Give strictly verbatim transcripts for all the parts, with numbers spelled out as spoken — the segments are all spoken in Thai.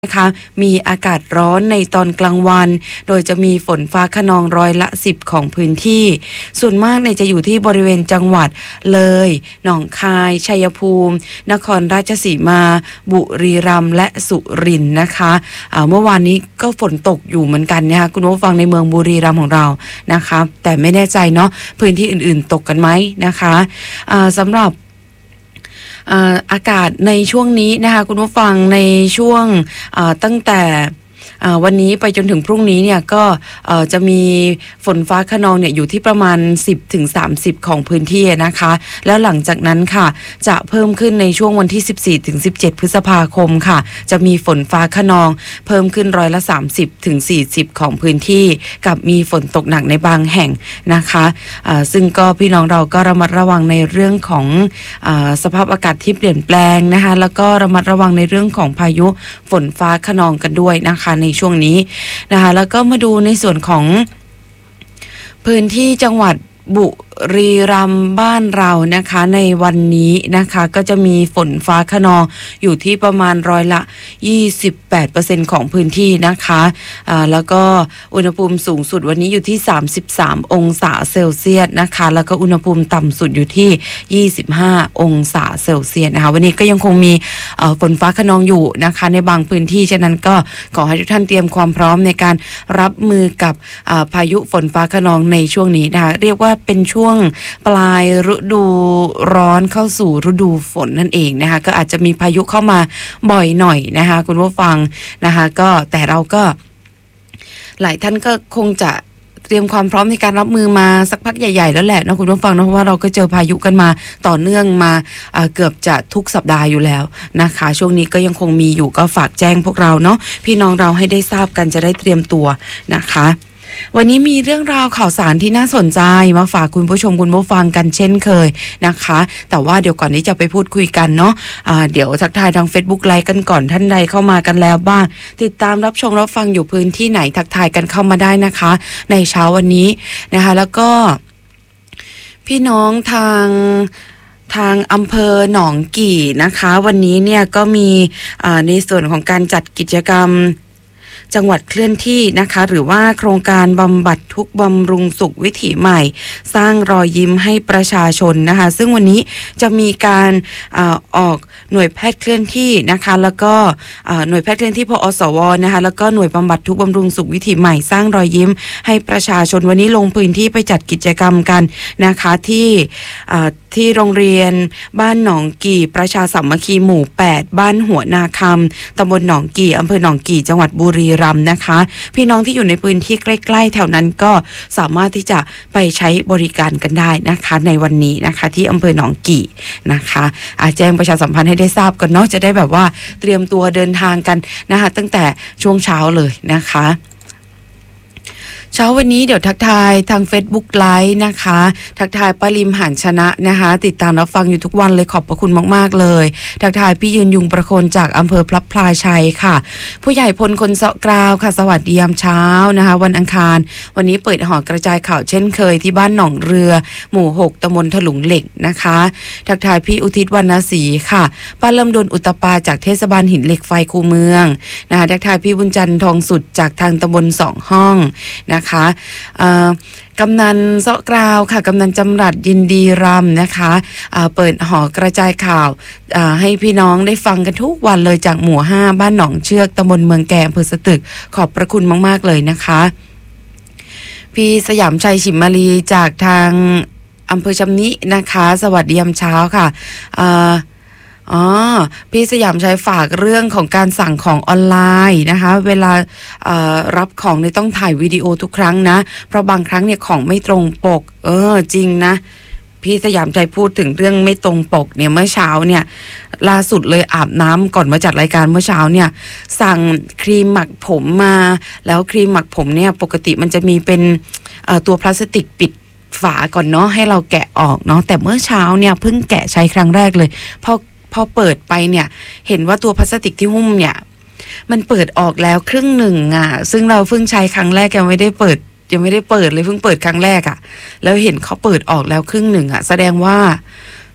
นะคะมีอากาศร้อนในตอนกลางวันโดยจะมีฝนฟ้าคะนองร้อยละสิบของพื้นที่ส่วนมากเนี่ยจะอยู่ที่บริเวณจังหวัดเลยหนองคายชัยภูมินครราชสีมาบุรีรัมย์และสุรินทร์นะคะะเมื่อวานนี้ก็ฝนตกอยู่เหมือนกันนะคะคุณผู้ฟังในเมืองบุรีรัมย์ของเรานะคะแต่ไม่แน่ใจเนาะพื้นที่อื่นๆตกกันไหมนะคะะสำหรับอากาศในช่วงนี้นะคะคุณผู้ฟังในช่วงตั้งแต่วันนี้ไปจนถึงพรุ่งนี้เนี่ยก็จะมีฝนฟ้าคะนองเนี่ยอยู่ที่ประมาณ สิบถึงสามสิบ ของพื้นที่นะคะแล้วหลังจากนั้นค่ะจะเพิ่มขึ้นในช่วงวันที่ สิบสี่ถึงสิบเจ็ด พฤษภาคมค่ะจะมีฝนฟ้าคะนองเพิ่มขึ้นร้อยละ สามสิบถึงสี่สิบ ของพื้นที่กับมีฝนตกหนักในบางแห่งนะคะซึ่งก็พี่น้องเราก็ระมัดระวังในเรื่องของสภาพอากาศที่เปลี่ยนแปลงนะคะแล้วก็ระมัดระวังในเรื่องของพายุฝนฟ้าคะนองกันด้วยนะคะในช่วงนี้นะคะแล้วก็มาดูในส่วนของพื้นที่จังหวัดบุรีรัมย์บ้านเรานะคะในวันนี้นะคะก็จะมีฝนฟ้าคะนองอยู่ที่ประมาณร้อยละ ยี่สิบแปดเปอร์เซ็นต์ ของพื้นที่นะคะอ่าแล้วก็อุณหภูมิสูงสุดวันนี้อยู่ที่สามสิบสามองศาเซลเซียสนะคะแล้วก็อุณหภูมิต่ำสุดอยู่ที่ยี่สิบห้าองศาเซลเซียสนะคะวันนี้ก็ยังคงมีเอ่อฝนฟ้าคะนองอยู่นะคะในบางพื้นที่ฉะนั้นก็ขอให้ทุกท่านเตรียมความพร้อมในการรับมือกับอ่าพายุฝนฟ้าคะนองในช่วงนี้นะคะเรียกว่าเป็นช่วงปลายฤดูร้อนเข้าสู่ฤดูฝนนั่นเองนะคะก็อาจจะมีพายุเข้ามาบ่อยหน่อยนะคะคุณผู้ฟังนะคะก็แต่เราก็หลายท่านก็คงจะเตรียมความพร้อมในการรับมือมาสักพักใหญ่ๆแล้วแหละนะคุณผู้ฟังนะเพราะว่าเราก็เจอพายุกันมาต่อเนื่องมาเอ่อเกือบจะทุกสัปดาห์อยู่แล้วนะคะช่วงนี้ก็ยังคงมีอยู่ก็ฝากแจ้งพวกเราเนาะพี่น้องเราให้ได้ทราบกันจะได้เตรียมตัวนะคะวันนี้มีเรื่องราวข่าวสารที่น่าสนใจมาฝากคุณผู้ชมคุณผู้ฟังกันเช่นเคยนะคะแต่ว่าเดี๋ยวก่อนที่จะไปพูดคุยกันเนาะะเดี๋ยวทักทายทาง Facebook ไลฟ์กันก่อนท่านใดเข้ามากันแล้วบ้างติดตามรับชมรับฟังอยู่พื้นที่ไหนทักทายกันเข้ามาได้นะคะในเช้าวันนี้นะคะแล้วก็พี่น้องทางทางอำเภอหนองกี่นะคะวันนี้เนี่ยก็มีในส่วนของการจัดกิจกรรมจังหวัดเคลื่อนที่นะคะหรือว่าโครงการบำบัดทุกข์บำรุงสุขวิถีใหม่สร้างรอยยิ้มให้ประชาชนนะคะซึ่งวันนี้จะมีการอ่าออกหน่วยแพทย์เคลื่อนที่นะคะแล้วก็อ่าหน่วยแพทย์เคลื่อนที่พอสวนะคะแล้วก็หน่วยบำบัดทุกข์บำรุงสุขวิถีใหม่สร้างรอยยิ้มให้ประชาชนวันนี้ลงพื้นที่ไปจัดกิจกรรมกันนะคะที่อ่าที่โรงเรียนบ้านหนองกี่ประชาสามัคคีหมู่แปดบ้านหัวนาคำตำบลหนองกี่อำเภอหนองกี่จังหวัดบุรีรัมย์นะคะพี่น้องที่อยู่ในพื้นที่ใกล้ๆแถวนั้นก็สามารถที่จะไปใช้บริการกันได้นะคะในวันนี้นะคะที่อำเภอหนองกี่นะคะอาแจ้งประชาสัมพันธ์ให้ได้ทราบกันเนาะจะได้แบบว่าเตรียมตัวเดินทางกันนะคะตั้งแต่ช่วงเช้าเลยนะคะเช้าวันนี้เดี๋ยวทักทายทาง Facebook ไลฟ์นะคะทักทายป้าลิมหานชนะนะคะติดตามรับฟังอยู่ทุกวันเลยขอบพระคุณมากๆเลยทักทายพี่ยืนยุงประโคนจากอำเภอพลับพลายชัยค่ะผู้ใหญ่พลคนเสาะกราวค่ะสวัสดียามเช้านะคะวันอังคารวันนี้เปิดหอกระจายข่าวเช่นเคยที่บ้านหนองเรือหมู่หกตำบลถลุงเหล็กนะคะทักทายพี่อุทิศวรรณศรีค่ะป้าเริ่มดนอุตปาจากเทศบาลหินเหล็กไฟคูเมืองนะคะทักทายพี่บุญจันทร์ทองสุดจากทางตำบลสองห้องนะคะกำนันเสาะกราวค่ะกำนันจำรัดยินดีรำนะคะเปิดหอกระจายข่าวให้พี่น้องได้ฟังกันทุกวันเลยจากหมู่ห้าบ้านหนองเชือกตำบลเมืองแก่อำเภอสตึกขอบพระคุณมากๆเลยนะคะพี่สยามชัยฉิมมารีจากทางอำเภอชำนินะคะสวัสดียามเช้าค่ะอ๋อพี่สยามชัยฝากเรื่องของการสั่งของออนไลน์นะคะเวลารับของเนี่ยต้องถ่ายวิดีโอทุกครั้งนะเพราะบางครั้งเนี่ยของไม่ตรงปกเออจริงนะพี่สยามชัยพูดถึงเรื่องไม่ตรงปกเนี่ยเมื่อเช้าเนี่ยล่าสุดเลยอาบน้ำก่อนมาจัดรายการเมื่อเช้าเนี่ยสั่งครีมหมักผมมาแล้วครีมหมักผมเนี่ยปกติมันจะมีเป็นตัวพลาสติกปิดฝาก่อนเนาะให้เราแกะออกเนาะแต่เมื่อเช้าเนี่ยเพิ่งแกะใช้ครั้งแรกเลยพอพอเปิดไปเนี่ยเห็นว่าตัวพลาสติกที่หุ้มเนี่ยมันเปิดออกแล้วครึ่งหนึ่งอ่ะซึ่งเราเพิ่งใช้ครั้งแรกยังไม่ได้เปิดยังไม่ได้เปิดเลยเพิ่งเปิดครั้งแรกอ่ะแล้วเห็นเขาเปิดออกแล้วครึ่งหนึ่งอ่ะแสดงว่า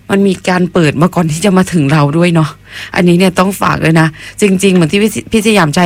มันมีการเปิดมาก่อนที่จะมาถึงเราด้วยเนาะอันนี้เนี่ยต้องฝากเลยนะจริงๆเหมือนที่พี่พี่สยามใจ